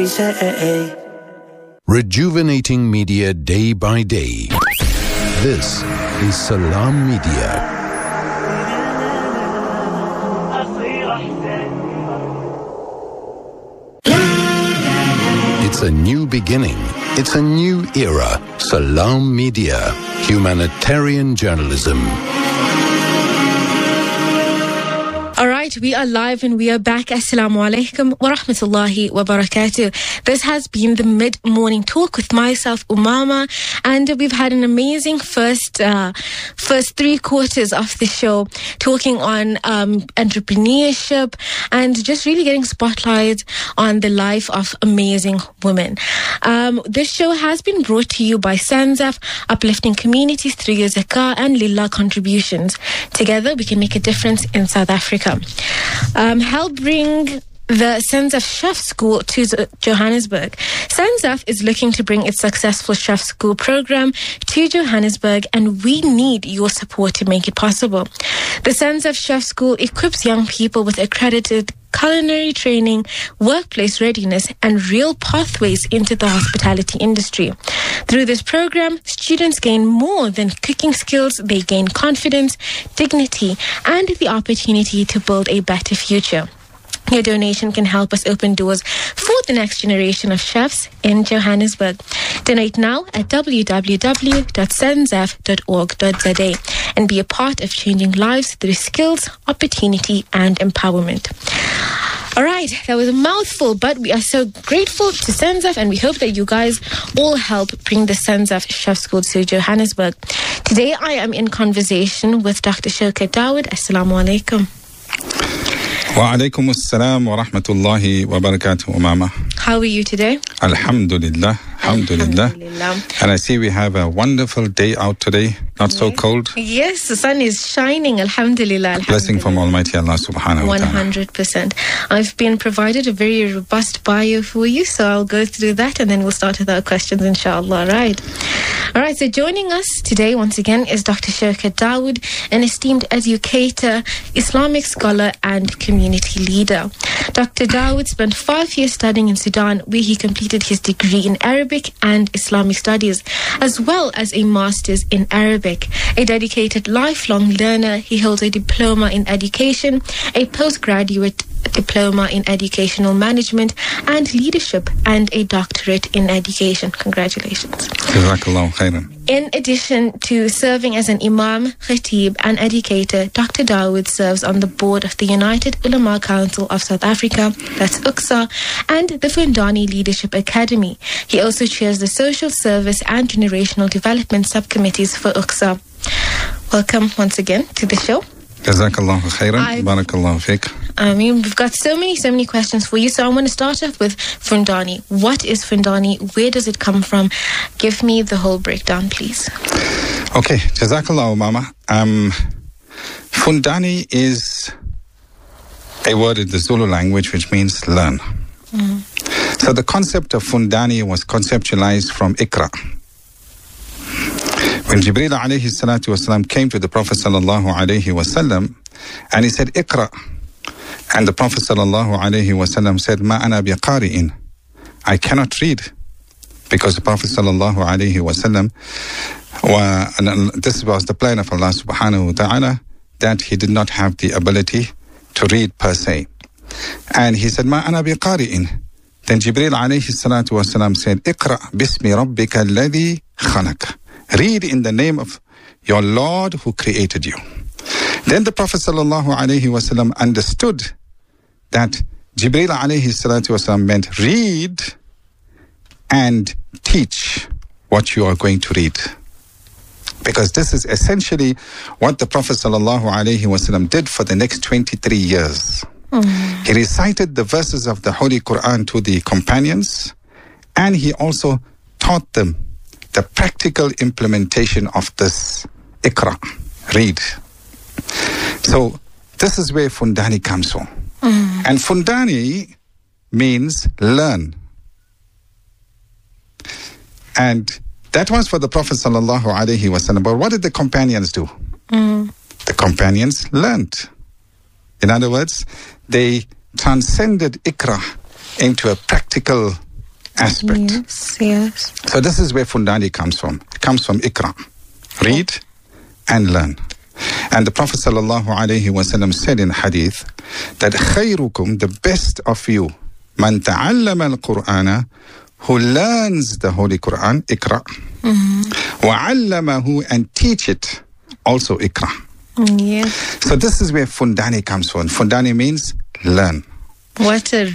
Rejuvenating media day by day. This is Salam Media. It's a new beginning. It's a new era. Salam Media. Humanitarian journalism. All right, we are live and we are back. Assalamu alaikum wa rahmatullahi wa barakatuh. This has been the mid-morning talk with myself, Umama, and we've had an amazing first 3 quarters of the show, talking on entrepreneurship and just really getting spotlight on the life of amazing women. This show has been brought to you by Sanzaf, uplifting communities through your zakah and lillah contributions. Together, we can make a difference in South Africa. Help bring the Sanzaf Chef School to Johannesburg. Sanzaf is looking to bring its successful chef school program to Johannesburg, and we need your support to make it possible. The Sanzaf Chef School equips young people with accredited culinary training, workplace readiness, and real pathways into the hospitality industry. Through this program, students gain more than cooking skills. They gain confidence, dignity, and the opportunity to build a better future. Your donation can help us open doors for the next generation of chefs in Johannesburg. Donate now at www.sanzaf.org.za and be a part of changing lives through skills, opportunity, and empowerment. All right, that was a mouthful, but we are so grateful to Sanzaf, and we hope that you guys all help bring the Sanzaf Chef School to Johannesburg. Today, I am in conversation with Dr. Shaukat Dawood. Assalamu alaikum. Wa alaikum assalam wa rahmatullahi wa barakatuh, Umama. How are you today? Alhamdulillah. Alhamdulillah. And I see we have a wonderful day out today. Not so cold. Yes, the sun is shining. Alhamdulillah. Blessing from Almighty Allah subhanahu wa ta'ala. 100%. I've been provided a very robust bio for you, so I'll go through that and then we'll start with our questions, inshallah. Right. All right, so joining us today once again is Dr. Shaukat Dawood, an esteemed educator, Islamic scholar, and community leader. Dr. Dawood spent 5 years studying in Sudan, where he completed his degree in Arabic and Islamic studies, as well as a master's in Arabic. A dedicated lifelong learner, he holds a diploma in education, a postgraduate diploma in educational management and leadership, and a doctorate in education. Congratulations. Jazakallahu khairan. In addition to serving as an imam, khatib, and educator, Dr. Dawood serves on the board of the United Ulama Council of South Africa, that's UCSA, and the Fundani Leadership Academy. He also chairs the Social Service and Generational Development Subcommittees for UCSA. Welcome once again to the show. Jazakallahu khairan. Barakallahu fiqh. We've got so many questions for you. So I want to start off with Fundani. What is Fundani? Where does it come from? Give me the whole breakdown, please. Okay, Jazakallahu, Mama. Fundani is a word in the Zulu language which means learn. So the concept of Fundani was conceptualized from Iqra. When Jibreel alayhi salatu wasalam came to the Prophet sallallahu alayhi wasallam and he said, Iqra. And the Prophet sallallahu alayhi wasallam said, Ma ana biqari'in. I cannot read. Because the Prophet sallallahu alayhi wasallam, this was the plan of Allah subhanahu wa ta'ala, that he did not have the ability to read per se. And he said, Ma ana biqari'in. Then Jibreel alayhi salatu wasalam said, Iqra bismi rabbika alladhi khalaq. Read in the name of your Lord who created you. Then the Prophet sallallahu alayhi wasallam understood that Jibreel alayhi salatu wasallam meant read and teach what you are going to read. Because this is essentially what the Prophet sallallahu alayhi wasallam did for the next 23 years. He recited the verses of the Holy Quran to the companions, and he also taught them the practical implementation of this Iqra, read. So this is where Fundani comes from. And Fundani means learn. And that was for the Prophet sallallahu alaihi wasallam. But what did the companions do? The companions learned. In other words, they transcended Iqra into a practical aspect. Yes. So this is where Fundani comes from. It comes from Iqra. Read and learn. And the Prophet ﷺ said in hadith that خيركم, the best of you, من تعلم القرآن, who learns the Holy Quran, Iqra. وعلمه, and teach it, also Iqra. Yes. So this is where Fundani comes from. Fundani means learn. What a